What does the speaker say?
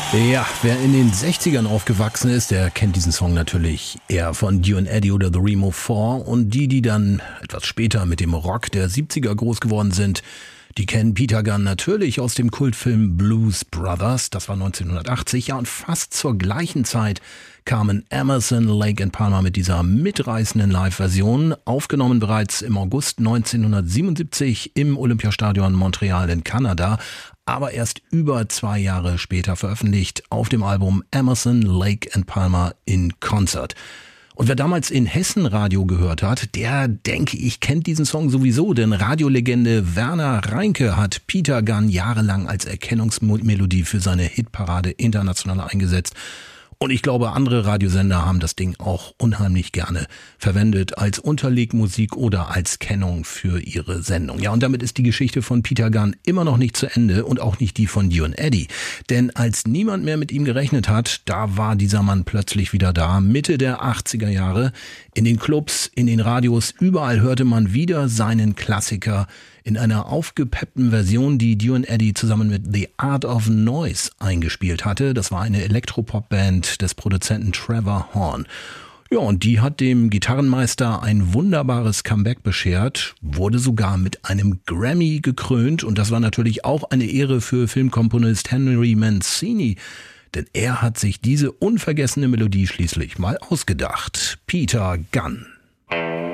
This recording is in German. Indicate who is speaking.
Speaker 1: Ja, wer in den 60ern aufgewachsen ist, der kennt diesen Song natürlich eher von Dio and Eddie oder The Remo 4. Und die dann etwas später mit dem Rock der 70er groß geworden sind, die kennen Peter Gunn natürlich aus dem Kultfilm Blues Brothers. Das war 1980. Ja, und fast zur gleichen Zeit kamen Emerson, Lake and Palmer mit dieser mitreißenden Live-Version, aufgenommen bereits im August 1977 im Olympiastadion Montreal in Kanada, aber erst über 2 Jahre später veröffentlicht auf dem Album Emerson, Lake and Palmer in Concert. Und wer damals in Hessen Radio gehört hat, der, denke ich, kennt diesen Song sowieso, denn Radiolegende Werner Reinke hat Peter Gunn jahrelang als Erkennungsmelodie für seine Hitparade international eingesetzt. Und ich glaube, andere Radiosender haben das Ding auch unheimlich gerne verwendet als Unterlegmusik oder als Kennung für ihre Sendung. Ja, und damit ist die Geschichte von Peter Gunn immer noch nicht zu Ende und auch nicht die von Dio and Eddie. Denn als niemand mehr mit ihm gerechnet hat, da war dieser Mann plötzlich wieder da, Mitte der 80er Jahre. In den Clubs, in den Radios, überall hörte man wieder seinen Klassiker in einer aufgepeppten Version, die Dio and Eddie zusammen mit The Art of Noise eingespielt hatte. Das war eine Elektropop-Band des Produzenten Trevor Horn. Ja, und die hat dem Gitarrenmeister ein wunderbares Comeback beschert, wurde sogar mit einem Grammy gekrönt. Und das war natürlich auch eine Ehre für Filmkomponist Henry Mancini, denn er hat sich diese unvergessene Melodie schließlich mal ausgedacht. Peter Gunn.